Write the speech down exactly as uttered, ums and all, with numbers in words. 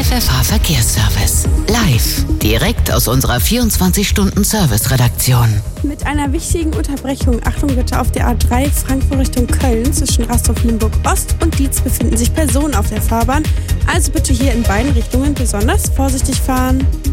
Pfeffer Verkehrsservice. Live, direkt aus unserer vierundzwanzig-Stunden-Service-Redaktion. Mit einer wichtigen Unterbrechung. Achtung bitte auf der A drei Frankfurt Richtung Köln. Zwischen Rastorf-Limburg-Ost und Dietz befinden sich Personen auf der Fahrbahn. Also bitte hier in beiden Richtungen besonders vorsichtig fahren.